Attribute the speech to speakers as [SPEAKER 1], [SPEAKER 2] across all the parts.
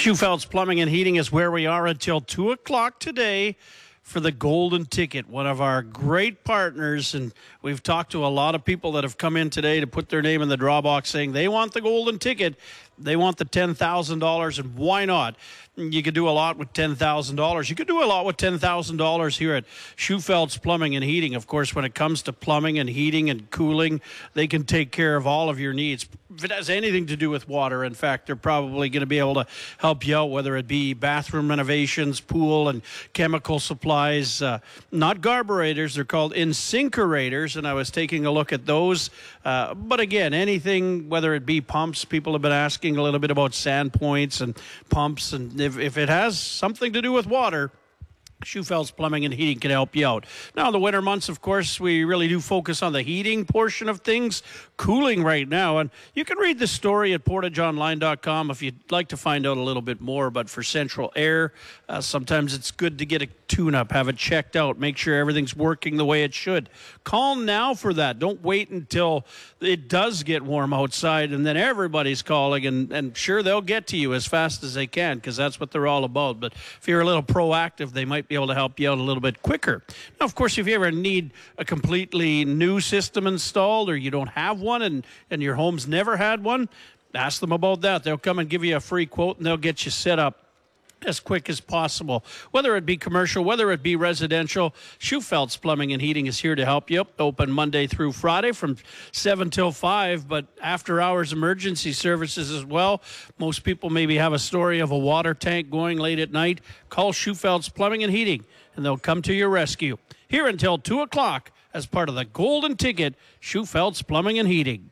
[SPEAKER 1] Schufeld's Plumbing and Heating is where we are until 2 o'clock today for the Golden Ticket, one of our great partners. And we've talked to a lot of people that have come in today to put their name in the draw box saying they want the Golden Ticket. They want the $10,000, and why not? You could do a lot with $10,000. You could do a lot with $10,000 here at Schufeld's Plumbing and Heating. Of course, when it comes to plumbing and heating and cooling, they can take care of all of your needs. If it has anything to do with water, in fact, they're probably going to be able to help you out, whether it be bathroom renovations, pool and chemical supplies. Not carburetors, they're called incinerators, and I was taking a look at those. But again, anything, whether it be pumps, people have been asking a little bit about sand points and pumps, and if it has something to do with water, Schufeld's Plumbing and Heating can help you out. Now, in the winter months, of course, we really do focus on the heating portion of things, cooling right now. And you can read the story at portageonline.com if you'd like to find out a little bit more. But for central air, sometimes it's good to get a tune-up, have it checked out, make sure everything's working the way it should. Call now for that. Don't wait until it does get warm outside and then everybody's calling, and sure, they'll get to you as fast as they can because that's what they're all about. But if you're a little proactive, they might be able to help you out a little bit quicker. Now, of course, if you ever need a completely new system installed or you don't have one and your home's never had one, ask them about that. They'll come and give you a free quote and they'll get you set up as quick as possible. Whether it be commercial, whether it be residential, Schufeld's Plumbing and Heating is here to help you. Open Monday through Friday from 7 till 5, but after-hours emergency services as well. Most people maybe have a story of a water tank going late at night. Call Schufeld's Plumbing and Heating, and they'll come to your rescue. Here until 2 o'clock as part of the Golden Ticket, Schufeld's Plumbing and Heating.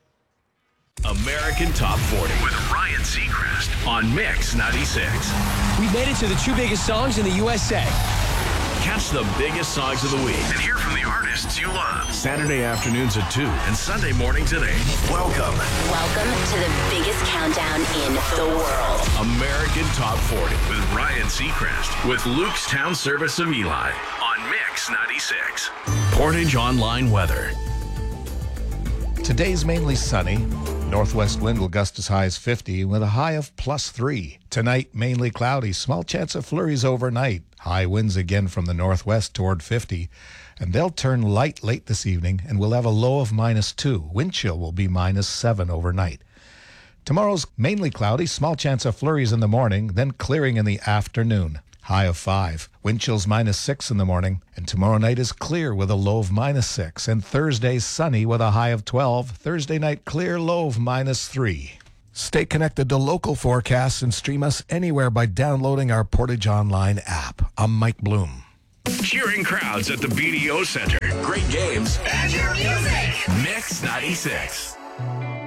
[SPEAKER 2] American Top 40 with Ryan Seacrest on Mix 96.
[SPEAKER 3] We made it to the two biggest songs in the USA.
[SPEAKER 2] Catch the biggest songs of the week and hear from the artists you love. Saturday afternoons at 2 and Sunday mornings at 8. Welcome
[SPEAKER 4] to the biggest countdown in the world.
[SPEAKER 2] American Top 40 with Ryan Seacrest with Luke's Town Service of Eli on Mix 96. Portage Online weather.
[SPEAKER 5] Today's mainly sunny. Northwest wind will gust as high as 50 with a high of +3. Tonight, mainly cloudy. Small chance of flurries overnight. High winds again from the northwest toward 50. And they'll turn light late this evening and we'll have a low of -2. Wind chill will be -7 overnight. Tomorrow's mainly cloudy. Small chance of flurries in the morning, then clearing in the afternoon. High of 5. Wind chills -6 in the morning. And tomorrow night is clear with a low of -6. And Thursday's sunny with a high of 12. Thursday night clear, low of -3. Stay connected to local forecasts and stream us anywhere by downloading our Portage Online app. I'm Mike Bloom.
[SPEAKER 2] Cheering crowds at the BDO Center. Great games. And your music. Mix 96.